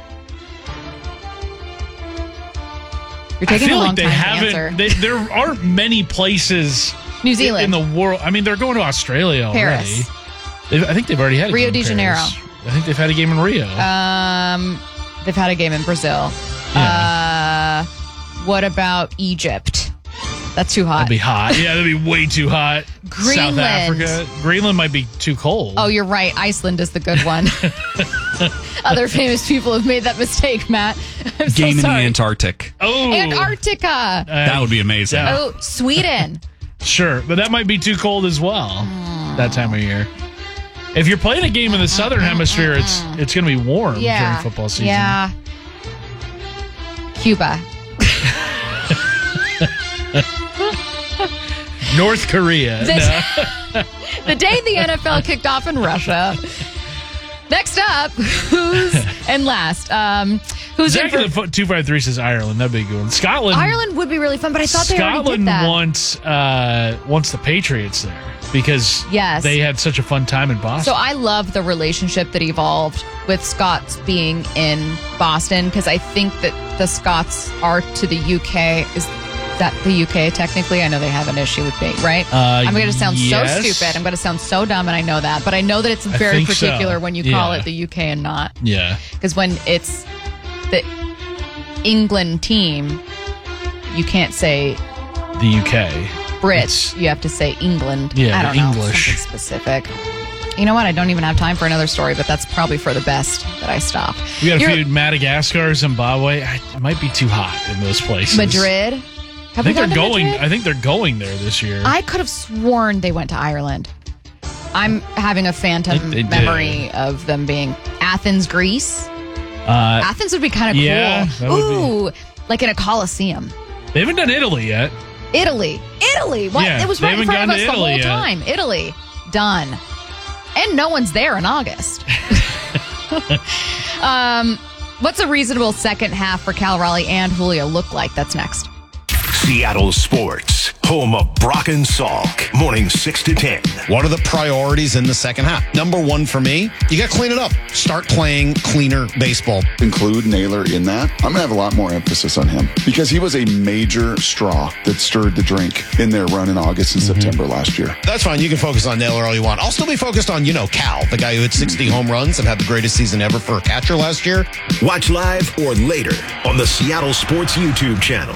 You're taking a long time to answer. There aren't many places New Zealand in the world. I mean, they're going to Australia already. Paris. I think they've already had a Rio game de in Janeiro. Paris. I think they've had a game in Rio. They've had a game in Brazil. Yeah. What about Egypt? That's too hot. That'd be hot. Yeah, that'd be way too hot. Greenland. South Africa. Greenland might be too cold. Oh, you're right. Iceland is the good one. Other famous people have made that mistake, Matt. I'm game so in sorry. the Antarctic. Oh, Antarctica. That would be amazing. Oh, Sweden. Sure, but that might be too cold as well that time of year. If you're playing a game in the southern hemisphere, it's going to be warm during football season. Yeah. Cuba. North Korea. The day the NFL kicked off in Russia. Next up, and last, who's Zach in in the 253 says Ireland. That'd be a good one. Scotland. Ireland would be really fun, but I thought they already did that. Scotland wants the Patriots there because they had such a fun time in Boston. So I love the relationship that evolved with Scots being in Boston because I think that the Scots are to the UK. Is that the UK technically? I know they have an issue with me, right? I'm going to sound so stupid. I'm going to sound so dumb, and I know that. But I know that it's very particular when you call it the UK and not. Yeah. Because when it's the England team, you can't say the UK. Brits, you have to say England. Yeah, I don't English. Know, something specific. You know what? I don't even have time for another story, but that's probably for the best that I stop. We got a few Madagascar, Zimbabwe. It might be too hot in those places. Madrid. I think they're going. I think they're going there this year. I could have sworn they went to Ireland. I'm having a phantom memory of them being Athens, Greece. Athens would be kind of cool. Ooh, like in a Colosseum. They haven't done Italy yet. Italy. What? Yeah, it was right in front of us the whole time. Italy. Done. And no one's there in August. What's a reasonable second half for Cal Raleigh and Julio look like? That's next. Seattle Sports, home of Brock and Salk, morning 6 to 10. What are the priorities in the second half? Number one for me, you got to clean it up. Start playing cleaner baseball. Include Naylor in that. I'm going to have a lot more emphasis on him because he was a major straw that stirred the drink in their run in August and September last year. That's fine. You can focus on Naylor all you want. I'll still be focused on, Cal, the guy who hit 60 home runs and had the greatest season ever for a catcher last year. Watch live or later on the Seattle Sports YouTube channel.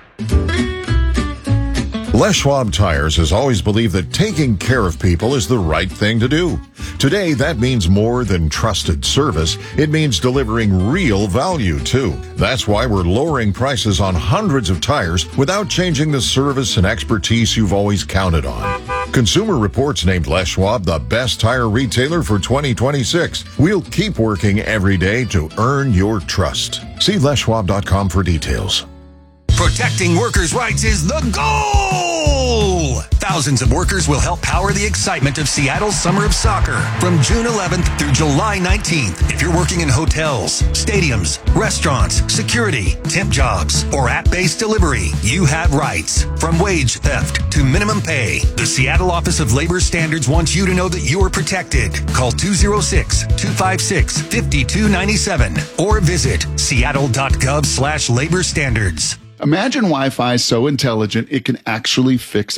Les Schwab Tires has always believed that taking care of people is the right thing to do. Today, that means more than trusted service. It means delivering real value, too. That's why we're lowering prices on hundreds of tires without changing the service and expertise you've always counted on. Consumer Reports named Les Schwab the best tire retailer for 2026. We'll keep working every day to earn your trust. See leschwab.com for details. Protecting workers' rights is the goal! Thousands of workers will help power the excitement of Seattle's Summer of Soccer from June 11th through July 19th. If you're working in hotels, stadiums, restaurants, security, temp jobs, or app-based delivery, you have rights. From wage theft to minimum pay, the Seattle Office of Labor Standards wants you to know that you are protected. Call 206-256-5297 or visit seattle.gov/labor standards. Imagine Wi-Fi so intelligent it can actually fix